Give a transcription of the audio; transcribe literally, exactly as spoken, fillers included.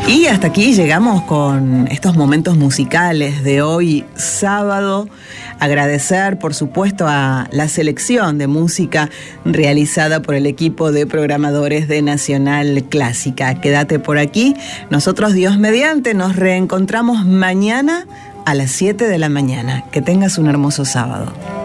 Y hasta aquí llegamos con estos momentos musicales de hoy sábado. Agradecer, por supuesto, a la selección de música realizada por el equipo de programadores de Nacional Clásica. Quédate por aquí. Nosotros, Dios mediante, nos reencontramos mañana a las siete de la mañana. Que tengas un hermoso sábado.